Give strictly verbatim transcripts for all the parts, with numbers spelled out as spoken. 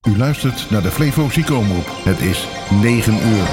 U luistert naar de Flevo Muziekomroep. Het is negen uur.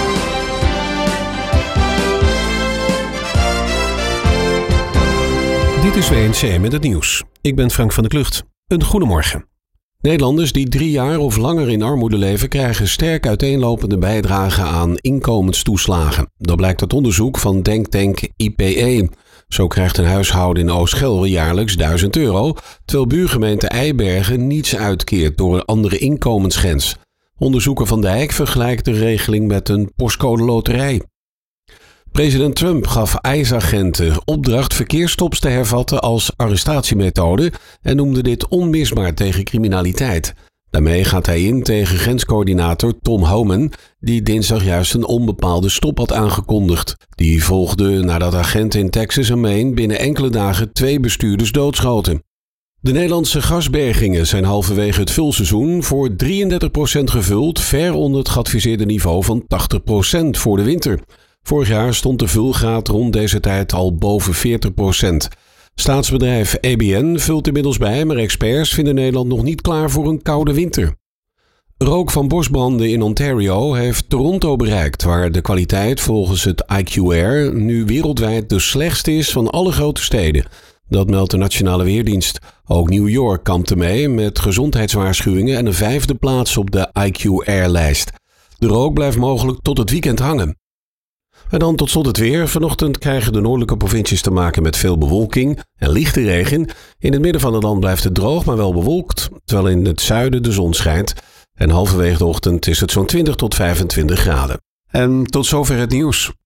Dit is W N C met het nieuws. Ik ben Frank van der Klucht. Een goedemorgen. Nederlanders die drie jaar of langer in armoede leven krijgen sterk uiteenlopende bijdragen aan inkomenstoeslagen. Dat blijkt uit onderzoek van denktank I P E. Zo krijgt een huishouden in Oost-Gelre jaarlijks duizend euro, terwijl buurgemeente Eibergen niets uitkeert door een andere inkomensgrens. Onderzoeker Van Dijk vergelijkt de regeling met een postcode loterij. President Trump gaf I C E-agenten opdracht verkeersstops te hervatten als arrestatiemethode en noemde dit onmisbaar tegen criminaliteit. Daarmee gaat hij in tegen grenscoördinator Tom Homan, die dinsdag juist een onbepaalde stop had aangekondigd. Die volgde nadat agenten in Texas en Maine binnen enkele dagen twee bestuurders doodschoten. De Nederlandse gasbergingen zijn halverwege het vulseizoen voor drieëndertig procent gevuld, ver onder het geadviseerde niveau van tachtig procent voor de winter. Vorig jaar stond de vulgraad rond deze tijd al boven veertig procent. Staatsbedrijf A B N vult inmiddels bij, maar experts vinden Nederland nog niet klaar voor een koude winter. Rook van bosbranden in Ontario heeft Toronto bereikt, waar de kwaliteit volgens het I Q R nu wereldwijd de slechtste is van alle grote steden. Dat meldt de Nationale Weerdienst. Ook New York kampte mee met gezondheidswaarschuwingen en een vijfde plaats op de I Q R-lijst. De rook blijft mogelijk tot het weekend hangen. En dan tot slot het weer. Vanochtend krijgen de noordelijke provincies te maken met veel bewolking en lichte regen. In het midden van het land blijft het droog, maar wel bewolkt, terwijl in het zuiden de zon schijnt. En halverwege de ochtend is het zo'n twintig tot vijfentwintig graden. En tot zover het nieuws.